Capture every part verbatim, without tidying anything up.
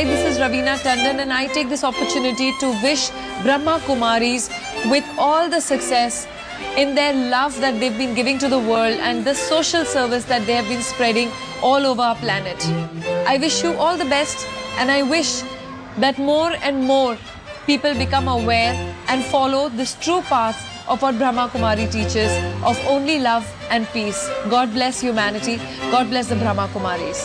Hi, this is Ravina Tandon and I take this opportunity to wish Brahma Kumaris with all the success in their love that they've been giving to the world and the social service that they have been spreading all over our planet. I wish you all the best and I wish that more and more people become aware and follow this true path of what Brahma Kumari teaches of only love and peace. God bless humanity. God bless the Brahma Kumaris.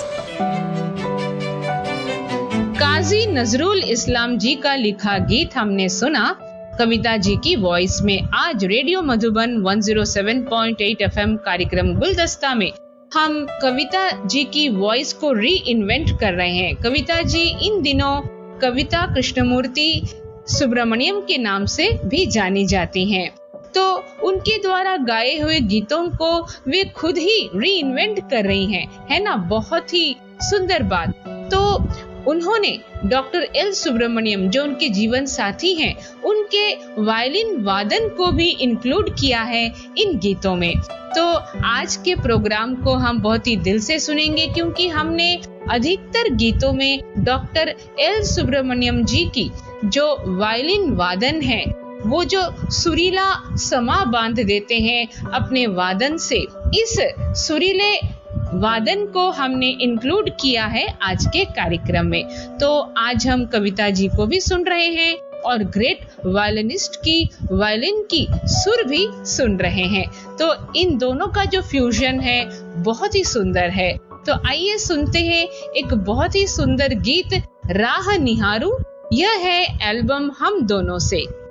काजी नजरुल इस्लाम जी का लिखा गीत हमने सुना कविता जी की voice में। आज radio Madhuban एक सौ सात पॉइंट आठ एफएम कार्यक्रम गुलदस्ता में हम कविता जी की वॉइस को री इन्वेंट कर रहे हैं। कविता जी इन दिनों कविता कृष्णमूर्ति सुब्रमण्यम के नाम से भी जानी जाती हैं। तो उनके द्वारा गाए हुए गीतों को वे खुद ही री इन्वेंट कर रही हैं, है ना? बहुत ही सुंदर बात। तो उन्होंने डॉक्टर एल सुब्रमण्यम जो उनके जीवन साथी हैं, उनके वायलिन वादन को भी इंक्लूड किया है इन गीतों में। तो आज के प्रोग्राम को हम बहुत ही दिल से सुनेंगे क्योंकि हमने अधिकतर गीतों में डॉक्टर एल सुब्रमण्यम जी की जो वायलिन वादन है, वो जो सुरीला समा बांध देते हैं अपने वादन से, इस सुरीले वादन को हमने इंक्लूड किया है आज के कार्यक्रम में। तो आज हम कविता जी को भी सुन रहे हैं और ग्रेट वायलिनिस्ट की वायलिन की सुर भी सुन रहे हैं। तो इन दोनों का जो फ्यूजन है बहुत ही सुंदर है। तो आइए सुनते हैं एक बहुत ही सुंदर गीत राह निहारू। यह है एल्बम हम दोनों से।